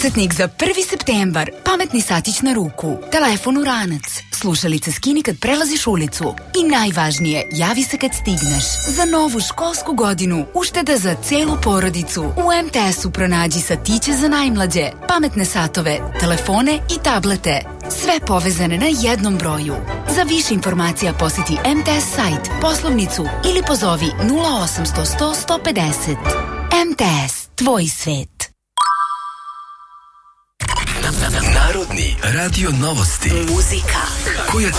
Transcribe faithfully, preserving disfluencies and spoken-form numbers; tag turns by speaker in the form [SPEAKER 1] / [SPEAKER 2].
[SPEAKER 1] Podsjetnik za prvi septembar. Pametni satić na ruku. Telefon u ranac. Slušalice skini kad prelaziš ulicu. I najvažnije, javi se kad stigneš. Za novu školsku godinu ušteda za celu porodicu. U em te esu pronađi satiće za najmlađe, pametne satove, telefone i tablete. Sve povezane na jednom broju. Za više informacija posjeti em te es sajt, poslovnicu ili pozovi nula osamsto sto sto pedeset. em te es, tvoj svet.
[SPEAKER 2] Narodni radio novosti.
[SPEAKER 1] Muzika.
[SPEAKER 2] Koja